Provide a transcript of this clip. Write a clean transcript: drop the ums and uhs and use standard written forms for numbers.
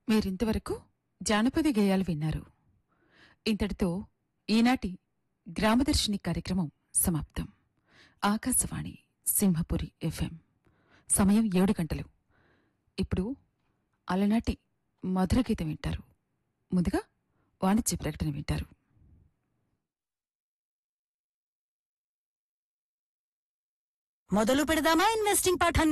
మీరింతవరకు జానపద గేయాలు విన్నారు. ఇంతటితో ఈనాటి గ్రామదర్శిని కార్యక్రమం సమాప్తం. ఆకాశవాణి సింహపురి FM. సమయం 7 గంటలు. ఇప్పుడు అలనాటి మధుర గీతం వింటారు. ముందుగా వాణిజ్య ప్రకటన వింటారు. మొదలు పెడదామా ఇన్వెస్టింగ్ పాఠాన్ని?